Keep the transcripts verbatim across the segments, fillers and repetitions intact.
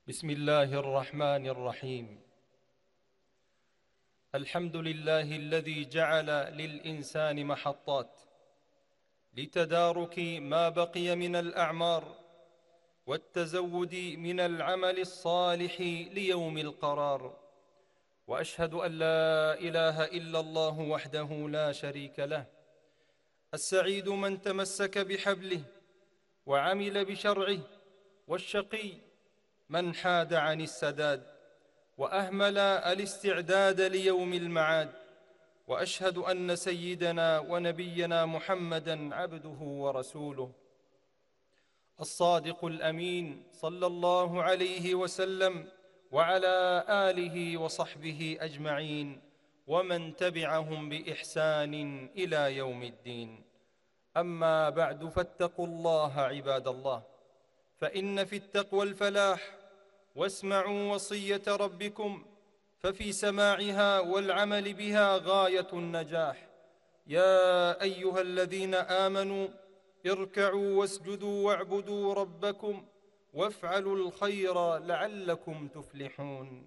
بسم الله الرحمن الرحيم. الحمد لله الذي جعل للإنسان محطات لتدارك ما بقي من الأعمار والتزود من العمل الصالح ليوم القرار. وأشهد أن لا إله إلا الله وحده لا شريك له، السعيد من تمسك بحبله وعمل بشرعه، والشقي من حاد عن السداد وأهمل الاستعداد ليوم المعاد. وأشهد أن سيدنا ونبينا محمدًا عبده ورسوله الصادق الأمين صلى الله عليه وسلم، وعلى آله وصحبه أجمعين، ومن تبعهم بإحسان إلى يوم الدين. أما بعد، فاتقوا الله عباد الله، فإن في التقوى الفلاح. واسمعوا وصية ربكم، ففي سماعها والعمل بها غاية النجاح. يا أيها الذين آمنوا اركعوا واسجدوا واعبدوا ربكم وافعلوا الخير لعلكم تفلحون.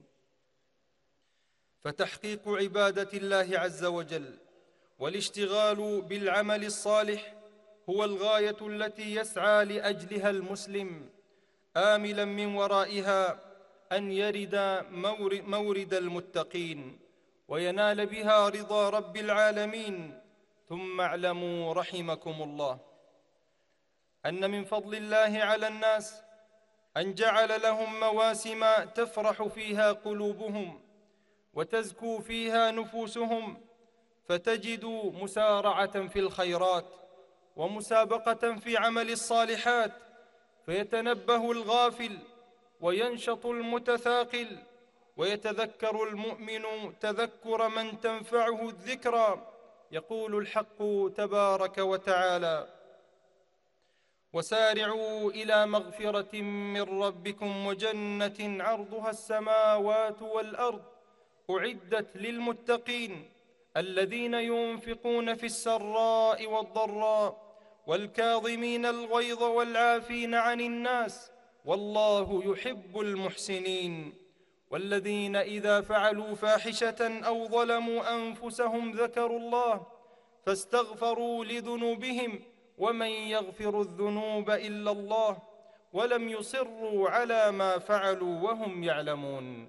فتحقيق عبادة الله عز وجل والاشتغال بالعمل الصالح هو الغاية التي يسعى لأجلها المسلم، آملاً من ورائها أن يرد مورد المتقين وينال بها رضا رب العالمين. ثم اعلموا رحمكم الله أن من فضل الله على الناس أن جعل لهم مواسم تفرح فيها قلوبهم وتزكو فيها نفوسهم، فتجد مسارعة في الخيرات ومسابقة في عمل الصالحات، فيتنبه الغافل وينشط المتثاقل، ويتذكر المؤمن تذكر من تنفعه الذكرى. يقول الحق تبارك وتعالى: وسارعوا إلى مغفرة من ربكم وجنة عرضها السماوات والأرض أعدت للمتقين الذين ينفقون في السراء والضراء والكاظمين الغيظ والعافين عن الناس والله يحب المحسنين. والذين إذا فعلوا فاحشة أو ظلموا أنفسهم ذكروا الله فاستغفروا لذنوبهم ومن يغفر الذنوب إلا الله ولم يصروا على ما فعلوا وهم يعلمون.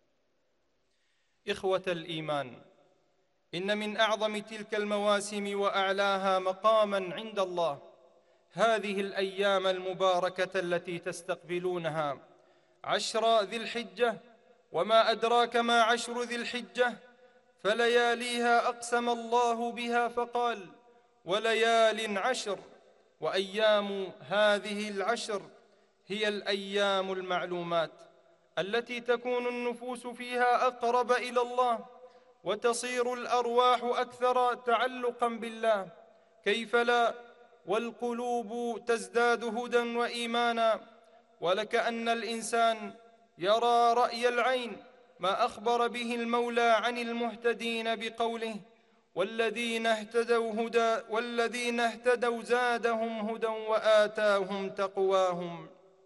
إخوة الإيمان، إن من أعظم تلك المواسم وأعلاها مقاماً عند الله هذه الأيام المباركة التي تستقبلونها، عشر ذي الحجة. وما أدراك ما عشر ذي الحجة؟ فلياليها أقسم الله بها فقال: وليال عشر. وأيام هذه العشر هي الأيام المعلومات التي تكون النفوس فيها أقرب إلى الله، وتصير الأرواح أكثر تعلقاً بالله. كيف لا والقلوب تزداد هدى وإيمانا. ولكأن الإنسان يرى رأي العين ما أخبر به المولى عن المهتدين بقوله: والذين اهتدوا هدى والذين اهتدوا زادهم هدى وآتاهم تقواهم.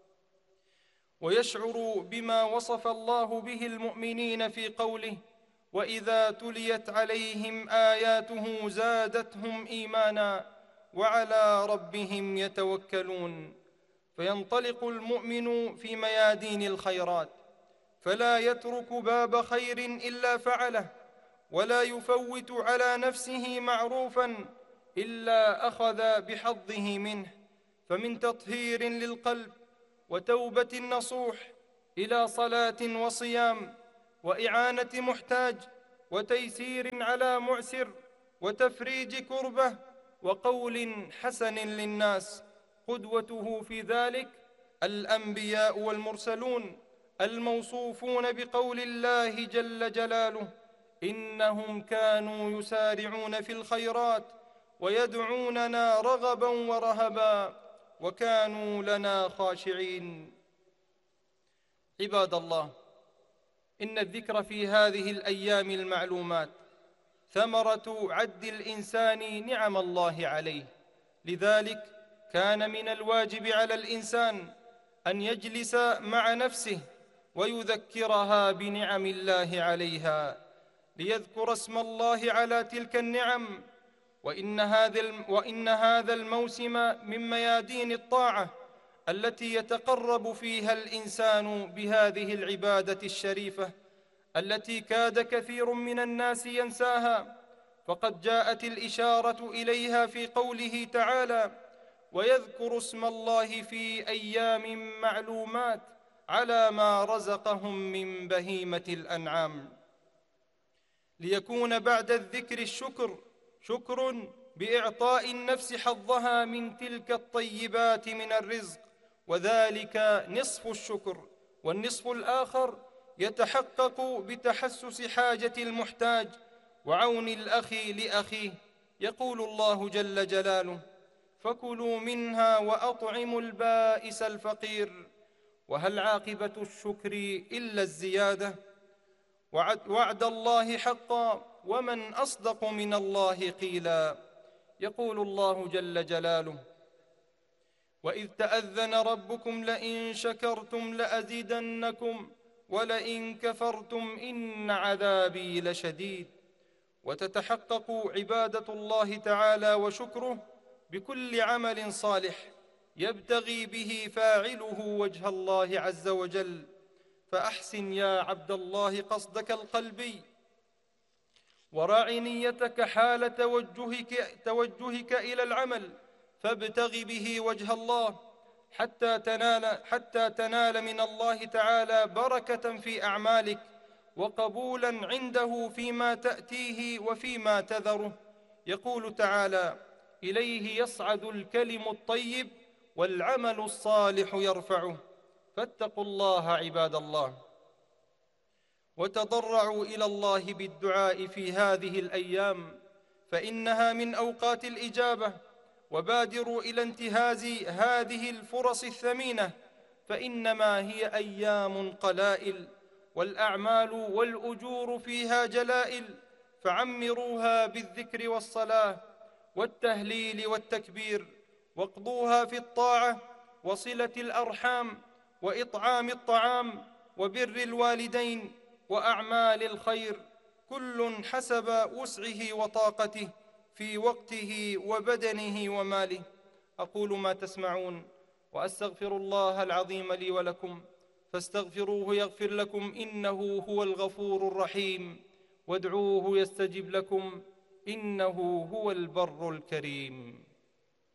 ويشعر بما وصف الله به المؤمنين في قوله: وإذا تليت عليهم آياته زادتهم إيمانا وعلى ربهم يتوكلون. فينطلق المؤمن في ميادين الخيرات، فلا يترك باب خير إلا فعله، ولا يفوت على نفسه معروفا إلا أخذ بحظه منه. فمن تطهير للقلب وتوبة نصوح إلى صلاة وصيام وإعانة محتاج وتيسير على معسر وتفريج كربة وقول حسن للناس. قدوته في ذلك الأنبياء والمرسلون الموصوفون بقول الله جل جلاله: إنهم كانوا يسارعون في الخيرات ويدعوننا رغبا ورهبا وكانوا لنا خاشعين. عباد الله، إن الذكر في هذه الأيام المعلومات ثمرة عد الإنسان نعم الله عليه. لذلك كان من الواجب على الإنسان أن يجلس مع نفسه ويذكرها بنعم الله عليها، ليذكر اسم الله على تلك النعم. وإن هذا وإن هذا الموسم من ميادين الطاعة التي يتقرب فيها الإنسان بهذه العبادة الشريفة التي كاد كثير من الناس ينساها، فقد جاءت الإشارة إليها في قوله تعالى: ويذكر اسم الله في أيام معلومات على ما رزقهم من بهيمة الأنعام، ليكون بعد الذكر الشكر، شكر بإعطاء النفس حظها من تلك الطيبات من الرزق، وذلك نصف الشكر، والنصف الآخر يتحقق بتحسس حاجة المحتاج وعون الأخ لأخيه. يقول الله جل جلاله: فكلوا منها وأطعموا البائس الفقير. وهل عاقبة الشكر إلا الزيادة؟ وعد, وعد الله حقا، ومن أصدق من الله قيلا. يقول الله جل جلاله: وإذ تأذن ربكم لئن شكرتم لأزيدنكم ولئن كفرتم إن عذابي لشديد. وتتحقق عبادة الله تعالى وشكره بكل عمل صالح يبتغي به فاعله وجه الله عز وجل، فأحسن يا عبد الله قصدك القلبي، وراع نيتك حال توجهك, توجهك إلى العمل، فابتغ به وجه الله حتى تنال, حتى تنال من الله تعالى بركة في أعمالك وقبولا عنده فيما تأتيه وفيما تذره. يقول تعالى: إليه يصعد الكلم الطيب والعمل الصالح يرفعه. فاتقوا الله عباد الله، وتضرعوا إلى الله بالدعاء في هذه الأيام، فإنها من أوقات الإجابة، وبادروا إلى انتهاز هذه الفرص الثمينة، فإنما هي أيام قلائل، والأعمال والأجور فيها جلائل، فعمروها بالذكر والصلاة والتهليل والتكبير، واقضوها في الطاعة وصلة الأرحام وإطعام الطعام وبر الوالدين وأعمال الخير، كل حسب وسعه وطاقته في وقته وبدنه وماله. أقول ما تسمعون وأستغفر الله العظيم لي ولكم، فاستغفروه يغفر لكم، إنه هو الغفور الرحيم، وادعوه يستجب لكم، إنه هو البر الكريم.